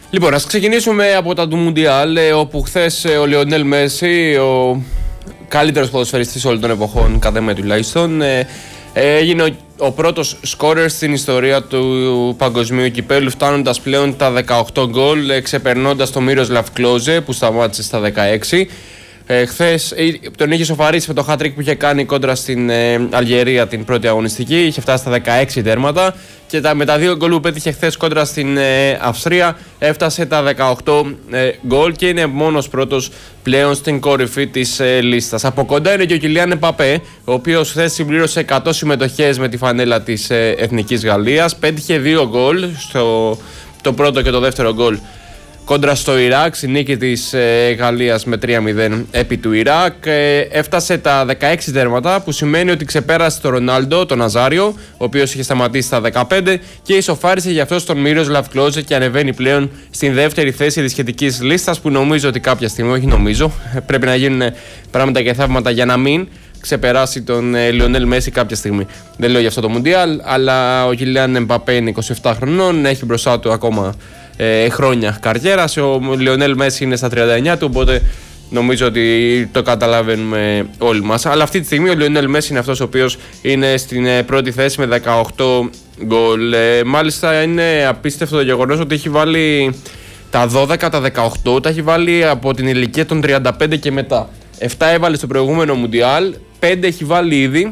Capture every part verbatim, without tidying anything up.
Λοιπόν, ας ξεκινήσουμε από τα του Μουντιάλ, όπου χθες ο Λιονέλ Μέση, ο καλύτερος ποδοσφαιριστής όλων των εποχών, κατά με τουλάχιστον, έγινε ο, ο πρώτος σκόρερ στην ιστορία του παγκοσμίου κυπέλου, φτάνοντας πλέον τα δεκαοκτώ γκολ, ξεπερνώντας τον Μίροσλαβ Κλόζε που σταμάτησε στα δεκαέξι. Ε, χθες τον είχε σοφαρίσει με το hat-trick που είχε κάνει κόντρα στην ε, Αλγερία την πρώτη αγωνιστική. Είχε φτάσει στα δεκαέξι τέρματα και τα, με τα δύο γκολ που πέτυχε χθες κόντρα στην ε, Αυστρία έφτασε τα δεκαοκτώ ε, γκολ και είναι μόνος πρώτος πλέον στην κορυφή της ε, λίστας. Από κοντά είναι και ο Κιλιάν Εμπαπέ, ο οποίος χθες συμπλήρωσε εκατό συμμετοχές με τη φανέλα της ε, Εθνικής Γαλλίας. Πέτυχε δύο γκολ, στο, το πρώτο και το δεύτερο γκολ κόντρα στο Ιράκ, στη νίκη της ε, Γαλλίας με τρία μηδέν επί του Ιράκ. Ε, έφτασε τα δεκαέξι τέρματα, που σημαίνει ότι ξεπέρασε τον Ρονάλντο, τον Ναζάριο, ο οποίος είχε σταματήσει στα δεκαπέντε, και ισοφάρισε γι' αυτό στον Μίροσλαβ Κλόζε και ανεβαίνει πλέον στην δεύτερη θέση της σχετικής λίστας, που νομίζω ότι κάποια στιγμή, όχι νομίζω, πρέπει να γίνουν πράγματα και θαύματα για να μην ξεπεράσει τον ε, Λιονέλ Μέση κάποια στιγμή. Δεν λέω για αυτό το Μουντιάλ, αλλά ο Κιλιάν Εμπαπέ είναι είκοσι επτά χρονών, έχει μπροστά του ακόμα Ε, χρόνια καριέρας. Ο Λιονέλ Μέση είναι στα τριάντα εννιά του, οπότε νομίζω ότι το καταλαβαίνουμε όλοι μας. Αλλά αυτή τη στιγμή ο Λιονέλ Μέση είναι αυτός ο οποίος είναι στην ε, πρώτη θέση με δεκαοκτώ γκολ. Ε, μάλιστα είναι απίστευτο το γεγονός ότι έχει βάλει τα δώδεκα, τα δεκαοκτώ, τα έχει βάλει από την ηλικία των τριάντα πέντε και μετά. επτά έβαλε στο προηγούμενο Μουντιάλ, πέντε έχει βάλει ήδη.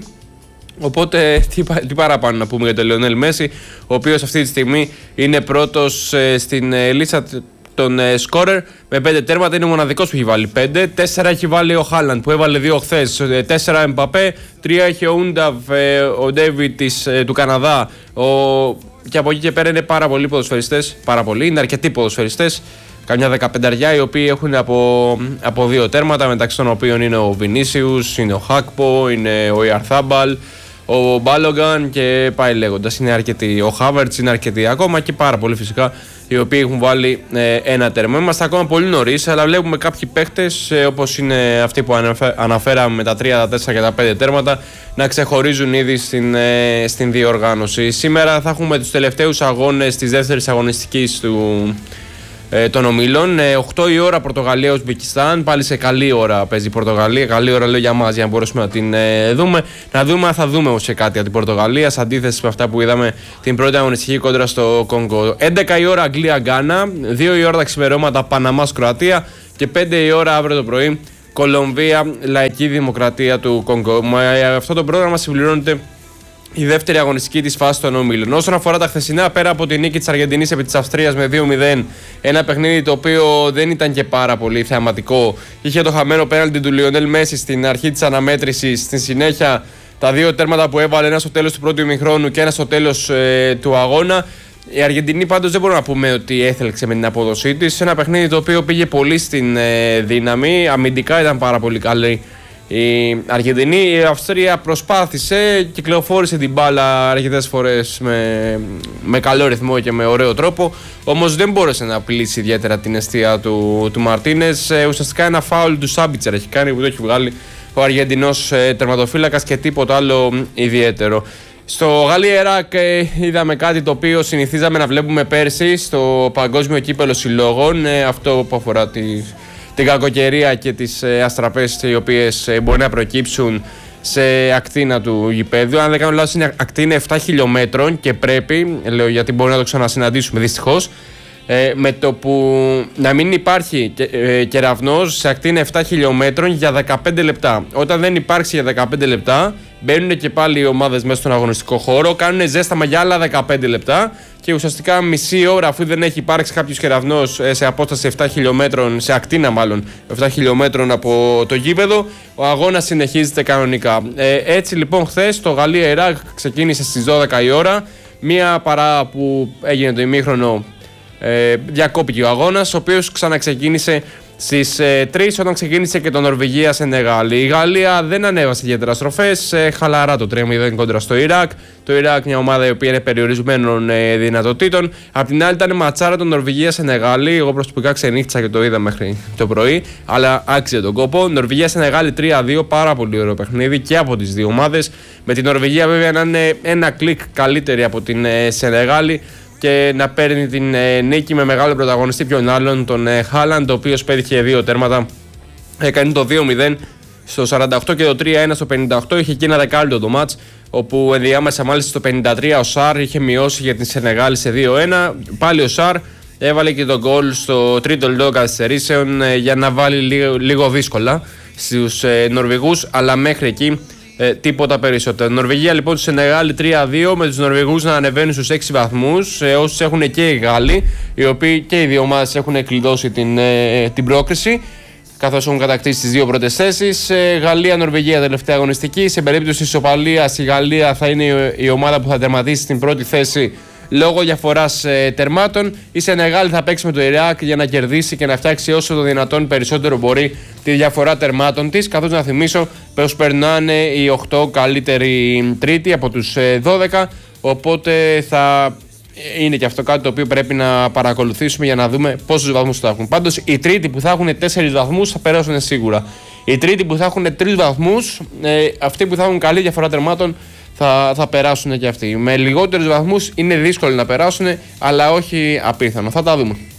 Οπότε τι, τι παραπάνω να πούμε για τον Λιονέλ Μέση, ο οποίος αυτή τη στιγμή είναι πρώτος ε, στην ε, λίστα των ε, σκόρερ με πέντε τέρματα. Είναι ο μοναδικός που έχει βάλει πέντε. τέσσερα έχει βάλει ο Χάλαντ που έβαλε δύο χθες. τέσσερα Εμπαπέ, τρία έχει ο Ούνταβ, ε, ο Ντέβιτ ε, του Καναδά. Ο... Και από εκεί και πέρα είναι πάρα πολλοί ποδοσφαιριστές. Πάρα πολλοί, είναι αρκετοί ποδοσφαιριστές. Καμιά δεκαπενταριά οι οποίοι έχουν από, από δύο τέρματα, μεταξύ των οποίων είναι ο Βινίσιους, είναι ο Χάκπο, είναι ο Ιαρθάμπαλ, ο Μπάλογκαν και πάει λέγοντας. Είναι αρκετοί. Ο Χάβερτς είναι αρκετοί ακόμα και πάρα πολλοί φυσικά οι οποίοι έχουν βάλει ε, ένα τέρμα. Είμαστε ακόμα πολύ νωρίς, αλλά βλέπουμε κάποιοι παίχτες ε, όπως είναι αυτοί που αναφέ, αναφέραμε με τα τρία, τα τέσσερα και τα πέντε τέρματα να ξεχωρίζουν ήδη στην, ε, στην διοργάνωση. Σήμερα θα έχουμε τους τελευταίους αγώνες της δεύτερης αγωνιστικής του. Ε, των ομίλων. Ε, οκτώ η ώρα Πορτογαλία-Ουσμπεκιστάν. Πάλι σε καλή ώρα παίζει η Πορτογαλία. Καλή ώρα λέω για μας, για να μπορέσουμε να την ε, δούμε. Να δούμε αν θα δούμε σε κάτι από την Πορτογαλία, σε αντίθεση με αυτά που είδαμε την πρώτη αγωνιστική κόντρα στο Κονγκό. έντεκα η ώρα Αγγλία-Γκάνα. δύο η ώρα τα ξημερώματα Παναμάς-Κροατία. Και πέντε η ώρα αύριο το πρωί Κολομβία, Λαϊκή Δημοκρατία του Κονγκό. Με αυτό το πρόγραμμα συμπληρώνεται η δεύτερη αγωνιστική της φάσης των ομίλων. Όσον αφορά τα χθεσινά, πέρα από τη νίκη της Αργεντινής επί της Αυστρίας με δύο μηδέν, ένα παιχνίδι το οποίο δεν ήταν και πάρα πολύ θεαματικό. Είχε το χαμένο πέναλτι του Λιονέλ Μέση στην αρχή της αναμέτρησης. Στη συνέχεια, τα δύο τέρματα που έβαλε, ένα στο τέλος του πρώτου ημιχρόνου και ένα στο τέλος ε, του αγώνα. Η Αργεντινή πάντως δεν μπορούμε να πούμε ότι έθελξε με την απόδοσή της. Ένα παιχνίδι το οποίο πήγε πολύ στην ε, δύναμη. Αμυντικά ήταν πάρα πολύ καλή η Αργεντινή. Η Αυστρία προσπάθησε, κυκλοφόρησε την μπάλα αρκετές φορές με, με καλό ρυθμό και με ωραίο τρόπο, όμως δεν μπόρεσε να απειλήσει ιδιαίτερα την εστία του, του Μαρτίνες. Ε, ουσιαστικά ένα φάουλ του Σάμπιτσερ έχει κάνει που το έχει βγάλει ο Αργεντινός ε, τερματοφύλακας και τίποτα άλλο ιδιαίτερο. Στο Γαλλία-Ιράκ ε, είδαμε κάτι το οποίο συνηθίζαμε να βλέπουμε πέρσι στο Παγκόσμιο Κύπελλο Συλλόγων, ε, αυτό που αφορά τη την κακοκαιρία και τις ε, αστραπές οι οποίες ε, μπορεί να προκύψουν σε ακτίνα του γηπέδου. Αν δεν κάνω λάθος, είναι ακτίνα επτά χιλιόμετρων και πρέπει, λέω γιατί μπορεί να το ξανασυναντήσουμε δυστυχώς, ε, με το που να μην υπάρχει ε, κεραυνός σε ακτίνα επτά χιλιόμετρων για δεκαπέντε λεπτά. Όταν δεν υπάρξει για δεκαπέντε λεπτά, μπαίνουν και πάλι οι ομάδες μέσα στον αγωνιστικό χώρο, κάνουν ζέσταμα για άλλα δεκαπέντε λεπτά και ουσιαστικά μισή ώρα, αφού δεν έχει υπάρξει κάποιος κεραυνός σε απόσταση επτά χιλιόμετρων, σε ακτίνα μάλλον επτά χιλιόμετρων από το γήπεδο, ο αγώνας συνεχίζεται κανονικά. Ε, έτσι λοιπόν, χθες το Γαλλία-Ιράκ ξεκίνησε στις δώδεκα η ώρα. Μία παρά που έγινε το ημίχρονο, ε, διακόπηκε ο αγώνας, ο οποίος ξαναξεκίνησε στις ε, τρεις όταν ξεκίνησε και το Νορβηγία-Σενεγάλη. Η Γαλλία δεν ανέβασε ιδιαίτερα στροφές, ε, χαλαρά το τρία μηδέν κόντρα στο Ιράκ. Το Ιράκ, μια ομάδα η οποία είναι περιορισμένων ε, δυνατοτήτων. Απ' την άλλη, ήταν ματσάρα το Νορβηγία-Σενεγάλη. Εγώ προσωπικά ξενύχτησα και το είδα μέχρι το πρωί, αλλά άξιζε τον κόπο. Νορβηγία-Σενεγάλη τρία δύο, πάρα πολύ ωραίο παιχνίδι και από τις δύο ομάδες. Με την Νορβηγία βέβαια να είναι ένα κλικ καλύτερη από την ε, Σενεγάλη. και να παίρνει την ε, νίκη με μεγάλο πρωταγωνιστή ποιον άλλον, τον ε, Χάλαντ, ο οποίος πέτυχε δύο τέρματα, έκανε το δύο μηδέν στο σαράντα οκτώ και το τρία ένα στο πενήντα οκτώ. Είχε και ένα δεκάλεπτο το μάτς, όπου ενδιάμεσα μάλιστα στο πενήντα τρία ο Σάρ είχε μειώσει για την Σενεγάλη σε δύο ένα. Πάλι ο Σάρ έβαλε και τον γκολ στο τρίτο λεπτό καθυστερήσεων ε, για να βάλει λίγο, λίγο δύσκολα στους ε, Νορβηγούς, αλλά μέχρι εκεί ε, τίποτα περισσότερο. Νορβηγία λοιπόν στη Σενεγάλη τρία δύο, με τους Νορβηγούς να ανεβαίνουν στους έξι βαθμούς, ε, όσους έχουν και οι Γάλλοι, οι οποίοι και οι δύο ομάδες έχουν κλειδώσει την, ε, την πρόκριση, καθώς έχουν κατακτήσει τις δύο πρώτες θέσεις. ε, Γαλλία-Νορβηγία τελευταία αγωνιστική. Σε περίπτωση ισοπαλίας η Γαλλία θα είναι η ομάδα που θα τερματίσει στην πρώτη θέση λόγω διαφοράς ε, τερμάτων. Η Σενεγάλη θα παίξει με το Ιράκ για να κερδίσει και να φτιάξει όσο το δυνατόν περισσότερο μπορεί τη διαφορά τερμάτων της. Καθώς να θυμίσω πως περνάνε οι οκτώ καλύτεροι τρίτοι από τους ε, δώδεκα. Οπότε θα είναι και αυτό κάτι το οποίο πρέπει να παρακολουθήσουμε για να δούμε πόσους βαθμούς θα έχουν. Πάντως οι τρίτοι που θα έχουν τέσσερις βαθμούς θα περάσουν σίγουρα. Οι τρίτοι που θα έχουν τρεις βαθμούς, ε, αυτοί που θα έχουν καλή διαφορά τερμάτων, θα, θα περάσουν και αυτοί. Με λιγότερους βαθμούς είναι δύσκολο να περάσουν, αλλά όχι απίθανο. Θα τα δούμε.